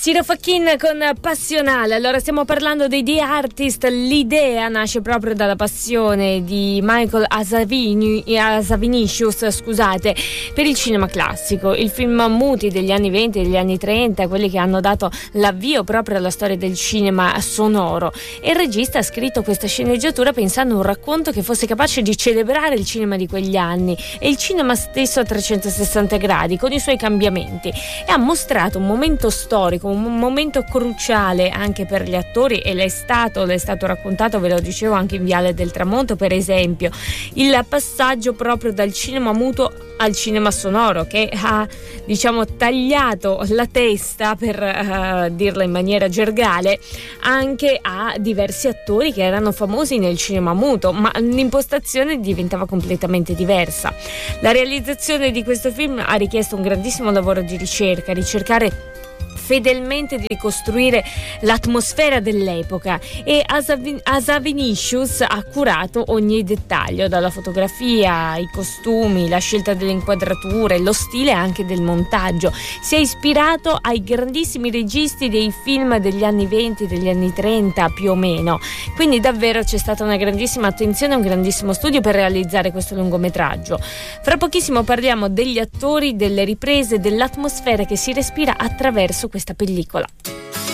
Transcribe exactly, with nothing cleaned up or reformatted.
Ciro Fachin con Passionale. Allora, stiamo parlando dei The Artist. L'idea nasce proprio dalla passione di Michael Hazavini, Hazanavicius, scusate, per il cinema classico, il film muti degli anni venti e degli anni trenta, quelli che hanno dato l'avvio proprio alla storia del cinema sonoro. E il regista ha scritto questa sceneggiatura pensando a un racconto che fosse capace di celebrare il cinema di quegli anni e il cinema stesso a trecentosessanta gradi, con i suoi cambiamenti, e ha mostrato un momento storico, un momento cruciale anche per gli attori, e l'è stato, l'è stato raccontato, ve lo dicevo, anche in Viale del Tramonto, per esempio, il passaggio proprio dal cinema muto al cinema sonoro, che ha, diciamo, tagliato la testa, per uh, dirla in maniera gergale, anche a diversi attori che erano famosi nel cinema muto, ma l'impostazione diventava completamente diversa. La realizzazione di questo film ha richiesto un grandissimo lavoro di ricerca, ricercare fedelmente di ricostruire l'atmosfera dell'epoca, e Hazanavicius ha curato ogni dettaglio, dalla fotografia, i costumi, la scelta delle inquadrature, lo stile anche del montaggio. Si è ispirato ai grandissimi registi dei film degli anni venti, degli anni trenta più o meno, quindi davvero c'è stata una grandissima attenzione, un grandissimo studio per realizzare questo lungometraggio. Fra pochissimo parliamo degli attori, delle riprese, dell'atmosfera che si respira attraverso questa pellicola.